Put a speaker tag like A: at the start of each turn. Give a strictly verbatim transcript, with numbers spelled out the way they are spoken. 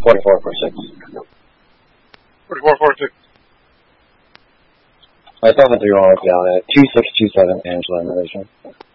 A: forty-four forty-six.
B: forty-four forty-six.
A: I thought that you were on down at two six two seven Angela in relation.